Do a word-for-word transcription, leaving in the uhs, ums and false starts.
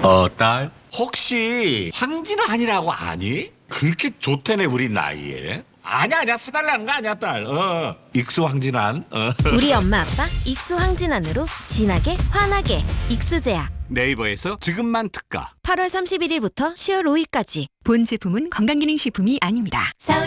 어, 딸? 혹시 황진환이라고 아니? 그렇게 좋대네, 우리 나이에. 아니야, 아니야. 사달라는 거 아니야, 딸. 어. 익수 황진환. 어. 우리 엄마 아빠 익수 황진환으로 진하게 환하게 익수제약. 네이버에서 지금만 특가. 팔월 삼십일일부터 시월 오일까지. 본 제품은 건강기능식품이 아닙니다.